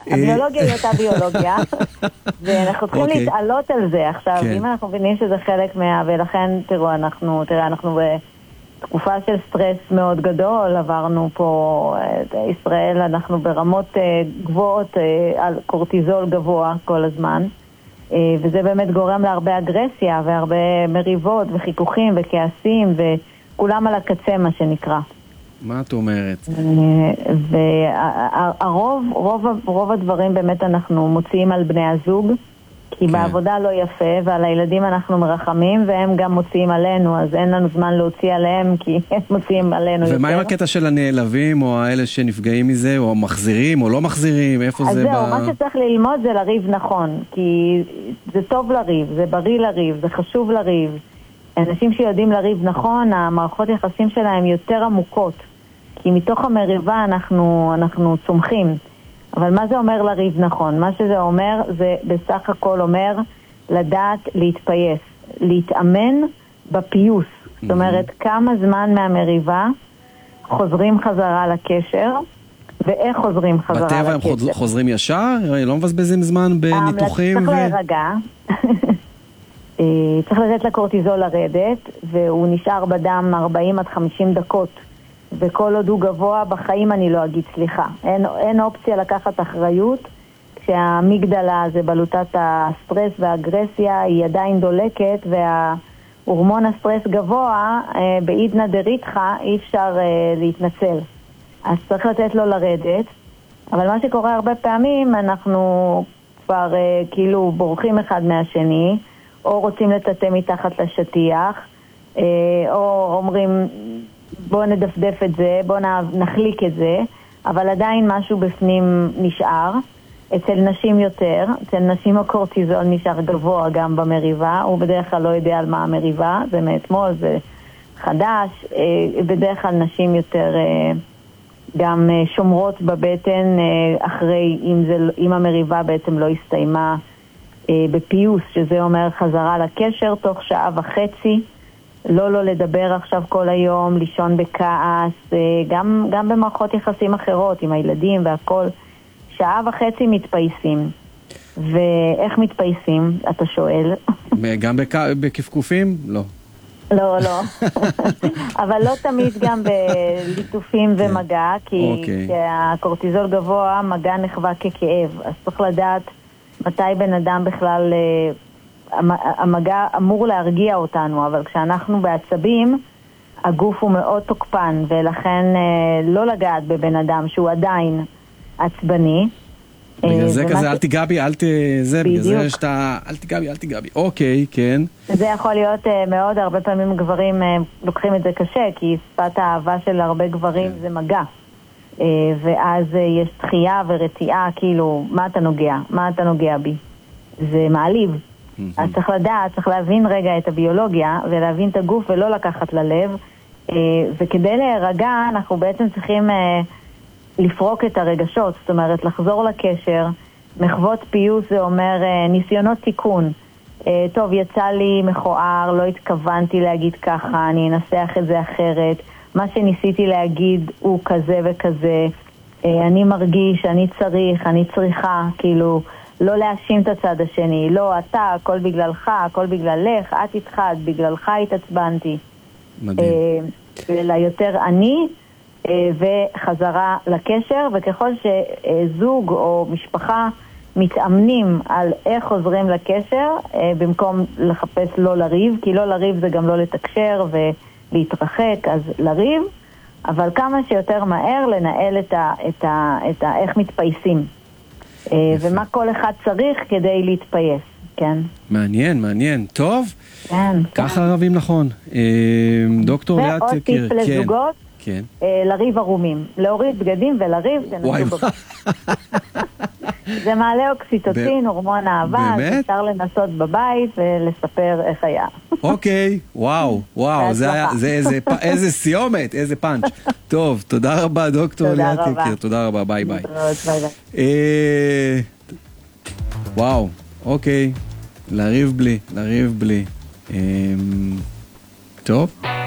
הביולוגיה היא אותה ביולוגיה, ואנחנו צריכים להתעלות על זה. עכשיו, אם אנחנו מבינים שזה חלק ולכן, תראו, אנחנו בתקופה של סטרס מאוד גדול, עברנו פה, ישראל, אנחנו ברמות גבוהות, על קורטיזול גבוה כל הזמן, וזה באמת גורם להרבה אגרסיה, והרבה מריבות, וחיכוכים, וכעסים, וכולם על הקצה, מה שנקרא. מה את אומרת? רוב הדברים באמת אנחנו מוציאים על בני הזוג, כי בעבודה לא יפה, ועל הילדים אנחנו מרחמים, והם גם מוציאים עלינו, אז אין לנו זמן להוציא עליהם, כי הם מוציאים עלינו יותר. ומה עם הקטע של הנעלבים, או האלה שנפגעים מזה, או מחזירים, או לא מחזירים, איפה זה? אז זהו, מה שצריך ללמוד זה לריב נכון, כי זה טוב לריב, זה בריא לריב, זה חשוב לריב. אנשים שיודעים לריב נכון, המערכות יחסים שלהם יותר עמוקות, כי מתוך המריבה אנחנו צומחים. אבל מה זה אומר לריב נכון? מה שזה אומר, זה בסך הכל אומר לדעת להתפייס, להתאמן בפיוס. זאת אומרת, כמה זמן מהמריבה חוזרים חזרה לקשר, ואיך חוזרים חזרה לקשר. בטבע הם חוזרים ישר? לא מבזבזים זמן בניתוחים? צריך להירגע. צריך לתת לקורטיזול לרדת, והוא נשאר בדם 40 עד 50 דקות. וכל עוד הוא גבוה, בחיים אני לא אגיד סליחה. אין אופציה לקחת אחריות, כשהמגדלה זה בלוטת הסטרס והאגרסיה, היא עדיין דולקת, וההורמון הסטרס גבוה, בעידנא דריתחא, אי אפשר להתנצל. אז צריך לתת לו לרדת, אבל מה שקורה הרבה פעמים, אנחנו כבר כאילו בורחים אחד מהשני, או רוצים לטאטא מתחת לשטיח, או אומרים בוא נדפדף את זה, בוא נחליק את זה, אבל עדיין משהו בפנים נשאר. אצל נשים יותר, אצל נשים הקורטיזול נשאר גבוה גם במריבה, הוא בדרך כלל לא יודע על מה המריבה, זה מאתמול, זה חדש. בדרך כלל נשים יותר גם שומרות בבטן אחרי, אם המריבה בעצם לא הסתיימה בפיוס, שזה אומר חזרה לקשר תוך שעה וחצי, לא לדבר עכשיו כל היום, לישון בכעס, גם במערכות יחסים אחרות עם הילדים והכל. שעה וחצי מתפייסים. ואיך מתפייסים, אתה שואל? גם בכפכופים? לא. לא. אבל לא תמיד גם בליטופים ומגע, כי כשהקורטיזול גבוה, מגע נחווה ככאב. אז צריך לדעת מתי בן אדם בכלל, המגע אמור להרגיע אותנו, אבל כשאנחנו בעצבים, הגוף הוא מאוד תוקפן, ולכן לא לגעת בבן אדם שהוא עדיין עצבני. בגלל זה כזה, אל תיגבי, בגלל זה שאתה, אל תיגבי. אוקיי, כן. זה יכול להיות מאוד, הרבה פעמים גברים לוקחים את זה קשה, כי שפת האהבה של הרבה גברים זה מגע. ואז יש דחייה ורתיעה, כאילו, מה אתה נוגע בי? זה מעליב. אז צריך לדעת, צריך להבין רגע את הביולוגיה, ולהבין את הגוף ולא לקחת ללב. וכדי להירגע, אנחנו בעצם צריכים לפרוק את הרגשות, זאת אומרת, לחזור לקשר. מחוות פיוס זה אומר ניסיונות תיקון. טוב, יצא לי מכוער, לא התכוונתי להגיד ככה, אני אנסח את זה אחרת. מה שניסיתי להגיד הוא כזה וכזה. אני מרגיש, אני צריכה, כאילו, לא להאשים את הצד השני. לא, אתה, הכל בגללך, הכל בגללך, את התחלת, בגללך התעצבנתי. מדהים. אלא יותר אני, וחזרה לקשר, וככל שזוג או משפחה מתאמנים על איך חוזרים לקשר, במקום לחפש לא לריב, כי לא לריב זה גם לא לתקשר ולהתרחק, אז לריב, אבל כמה שיותר מהר לנהל את איך מתפייסים, ומה כל אחד צריך כדי להתפייס, כן? מעניין, טוב? כן. ככה רבים נכון. דוקטור ליאת ועוד טיפ לזוגות, כן. לריב ערומים. להוריד בגדים ולריב, תנסו בבית. זה מעלה אוקסיטוצין, הורמון אהבה, אפשר לנסות בבית ולספר איך היה. אוקיי, וואו, זה איזה סיומת, איזה פאנץ'. טוב, תודה רבה דוקטור ליאת יקיר, תודה רבה, ביי ביי. וואו, אוקיי, לריב בלי. טוב.